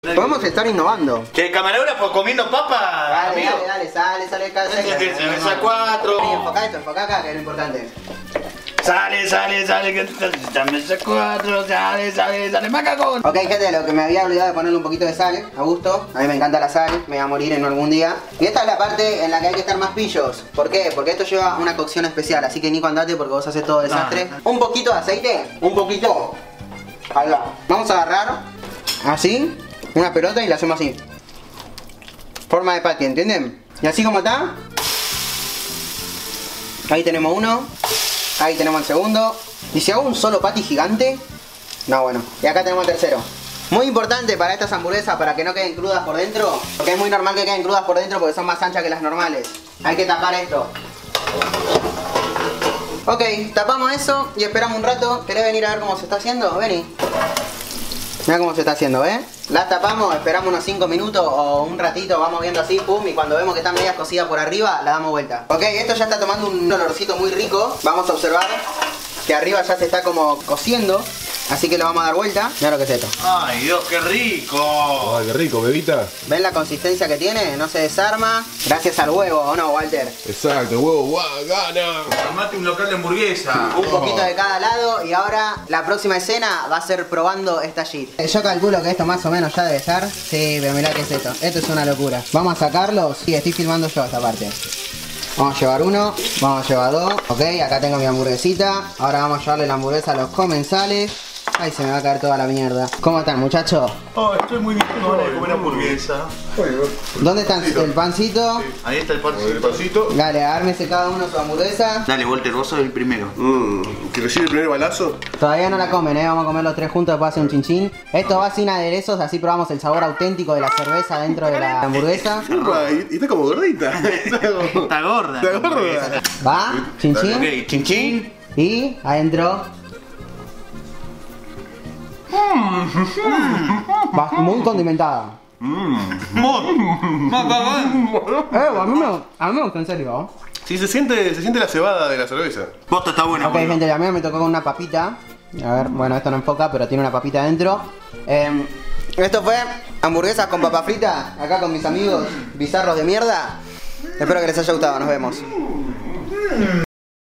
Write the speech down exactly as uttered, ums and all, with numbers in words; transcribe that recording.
Podemos estar innovando. ¿Que camarógrafo comiendo papa? Dale, amigo? dale, dale, sale, sale, sale. Se mesa cuatro. Enfoca esto, enfoca acá, que es lo importante. Sale, sale, sale, que esta mesa cuatro, sale, sale, sale, macacón. Ok, gente, lo que me había olvidado de ponerle un poquito de sal, a gusto. A mí me encanta la sal, me va a morir en algún día. Y esta es la parte en la que hay que estar más pillos. ¿Por qué? Porque esto lleva una cocción especial, así que Nico, andate porque vos haces todo desastre. Ah. Un poquito de aceite, un poquito. Ahí va. Vamos a agarrar así, una pelota y la hacemos así. Forma de patty, ¿entienden? Y así como está. Ahí tenemos uno. Ahí tenemos el segundo. Y si hago un solo patty gigante. No, bueno. Y acá tenemos el tercero. Muy importante para estas hamburguesas, para que no queden crudas por dentro. Porque es muy normal que queden crudas por dentro porque son más anchas que las normales. Hay que tapar esto. Ok, tapamos eso y esperamos un rato. ¿Querés venir a ver cómo se está haciendo? Vení. Mira cómo se está haciendo, ¿eh? Las tapamos, esperamos unos cinco minutos o un ratito, vamos viendo así, pum, y cuando vemos que están medias cocidas por arriba, la damos vuelta. Ok, esto ya está tomando un olorcito muy rico. Vamos a observar que arriba ya se está como cociendo, así que lo vamos a dar vuelta. Mira lo que es esto. Ay, Dios, qué rico. Ay, qué rico, bebita. ¿Ven la consistencia que tiene? No se desarma. Gracias al huevo, ¿o no, Walter? Exacto, huevo, guau, gana. Armate un local de hamburguesa. Un poquito de cada lado y ahora la próxima escena va a ser probando esta shit. Yo calculo que esto más o menos ya debe estar. Sí, pero mirá qué es esto. Esto es una locura. Vamos a sacarlo. Sí, estoy filmando yo esta parte. Vamos a llevar uno, vamos a llevar dos. Ok, acá tengo mi hamburguesita. Ahora vamos a llevarle la hamburguesa a los comensales. Ay, se me va a caer toda la mierda. ¿Cómo están, muchachos? Oh, estoy muy bien. No de comer hamburguesa. ¿Dónde están el pancito? Ahí está el El pancito. pancito. Dale, ármese cada uno su hamburguesa. Dale, Walter, vos sos el primero. Mmm, que recibe el primer balazo. Todavía no la comen, ¿eh? Vamos a comer los tres juntos, después hacer un chinchín. Esto va sin aderezos, así probamos el sabor auténtico de la cerveza dentro de la hamburguesa. Upa, y, y está como gordita. Está como- Está gorda. Está gorda. Va, chinchín. Ok, chin chin. Y adentro. Va muy condimentada. Eh, a mí me, a mí me gusta en serio. Sí, se siente, se siente la cebada de la cerveza. Posta está buena. Ok, boludo. gente, la mía me tocó con una papita. A ver, bueno, esto no enfoca, pero tiene una papita adentro. Eh, esto fue hamburguesas con papa frita, acá con mis amigos bizarros de mierda. Espero que les haya gustado, nos vemos.